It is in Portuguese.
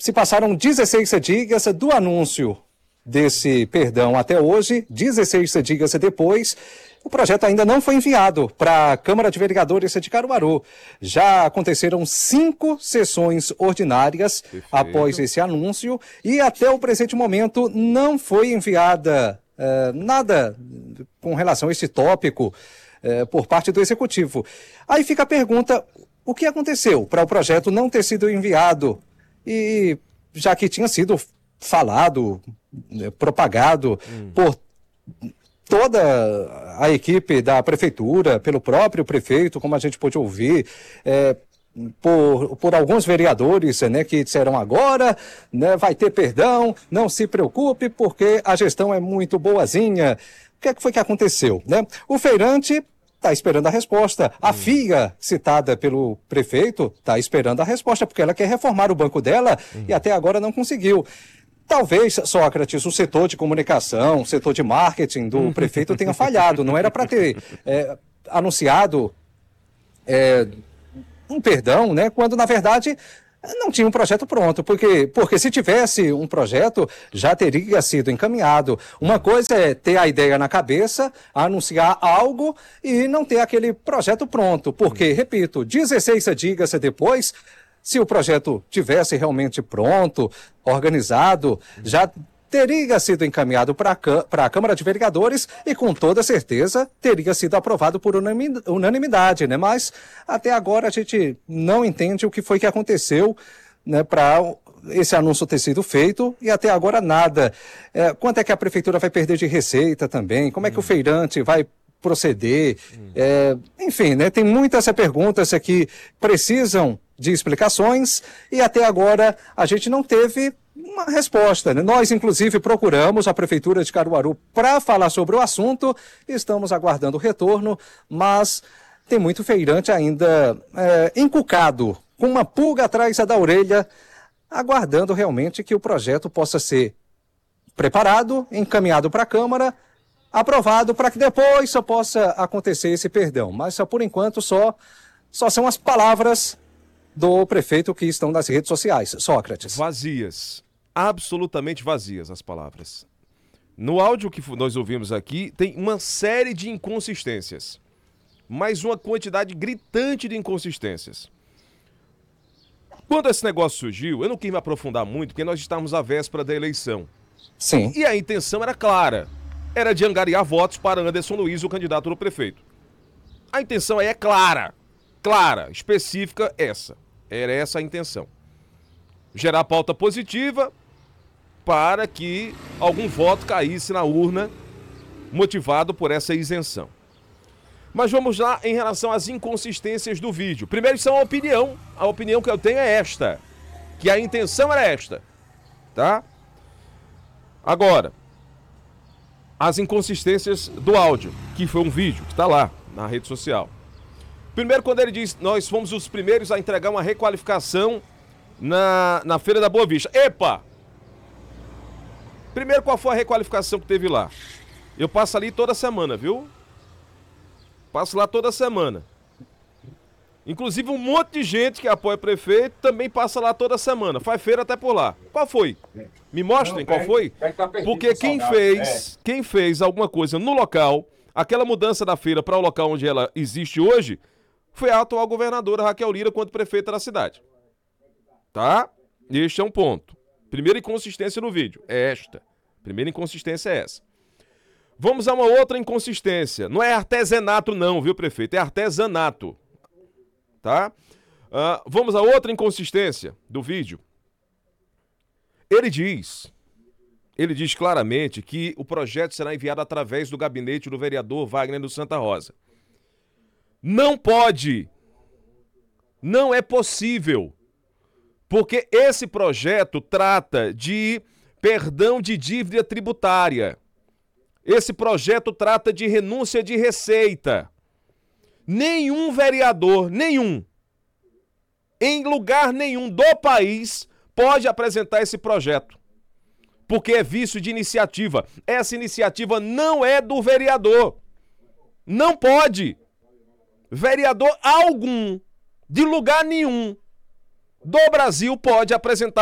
Se passaram 16 dias do anúncio desse perdão até hoje, 16 dias depois, o projeto ainda não foi enviado para a Câmara de Vereadores de Caruaru. Já aconteceram 5 sessões ordinárias após esse anúncio e até o presente momento não foi enviada nada com relação a esse tópico por parte do Executivo. Aí fica a pergunta, o que aconteceu para o projeto não ter sido enviado? E já que tinha sido falado, propagado por toda a equipe da prefeitura, pelo próprio prefeito, como a gente pôde ouvir, por alguns vereadores, né, que disseram agora, né, vai ter perdão, não se preocupe, porque a gestão é muito boazinha. O que é que foi que aconteceu, né? O feirante está esperando a resposta. A FIA, citada pelo prefeito, está esperando a resposta, porque ela quer reformar o banco dela e até agora não conseguiu. Talvez, Sócrates, o setor de comunicação, o setor de marketing do prefeito tenha falhado. Não era para ter anunciado um perdão, né? Quando, na verdade, não tinha um projeto pronto. Porque se tivesse um projeto, já teria sido encaminhado. Uma coisa é ter a ideia na cabeça, anunciar algo e não ter aquele projeto pronto. Porque, repito, 16 dias depois, se o projeto tivesse realmente pronto, organizado, já teria sido encaminhado para a Câmara de Vereadores e, com toda certeza, teria sido aprovado por unanimidade, né? Mas, até agora, a gente não entende o que foi que aconteceu, né, para esse anúncio ter sido feito e até agora nada. Quanto é que a Prefeitura vai perder de receita também? Como é que o feirante vai proceder? Enfim, né, tem muitas perguntas aqui que precisam de explicações e até agora a gente não teve uma resposta, né? Nós, inclusive, procuramos a Prefeitura de Caruaru para falar sobre o assunto, estamos aguardando o retorno, mas tem muito feirante ainda encucado, com uma pulga atrás da orelha, aguardando realmente que o projeto possa ser preparado, encaminhado para a Câmara, aprovado, para que depois só possa acontecer esse perdão. Mas, por enquanto, só são as palavras do prefeito que estão nas redes sociais. Sócrates. Vazias. Absolutamente vazias as palavras. No áudio que nós ouvimos aqui, tem uma série de inconsistências. Mais uma quantidade gritante de inconsistências. Quando esse negócio surgiu, eu não quis me aprofundar muito, porque nós estávamos à véspera da eleição. Sim. E a intenção era clara. Era de angariar votos para Anderson Luiz, o candidato do prefeito. A intenção aí é clara, específica essa. Era essa a intenção. Gerar pauta positiva para que algum voto caísse na urna, motivado por essa isenção. Mas vamos lá em relação às inconsistências do vídeo. Primeiro, são a opinião. A opinião que eu tenho é esta, que a intenção era esta, tá? Agora, as inconsistências do áudio, que foi um vídeo que está lá na rede social. Primeiro, quando ele diz, nós fomos os primeiros a entregar uma requalificação na Feira da Boa Vista. Epa! Primeiro, qual foi a requalificação que teve lá? Eu passo ali toda semana, viu? Passo lá toda semana. Inclusive, um monte de gente que apoia o prefeito também passa lá toda semana. Faz feira até por lá. Qual foi? Me mostrem qual foi? Porque quem fez alguma coisa no local, aquela mudança da feira para o local onde ela existe hoje, foi a atual governadora Raquel Lira quanto prefeita da cidade. Tá? Este é um ponto. Primeira inconsistência no vídeo é esta. Primeira inconsistência é essa. Vamos a uma outra inconsistência. Não é artesanato não, viu, prefeito? É artesanato. Tá? Vamos a outra inconsistência do vídeo. Ele diz claramente que o projeto será enviado através do gabinete do vereador Wagner do Santa Rosa. Não pode. Não é possível. Porque esse projeto trata de perdão de dívida tributária. Esse projeto trata de renúncia de receita. Nenhum vereador, em lugar nenhum do país, pode apresentar esse projeto. Porque é vício de iniciativa. Essa iniciativa não é do vereador. Não pode. Vereador algum, de lugar nenhum do Brasil, pode apresentar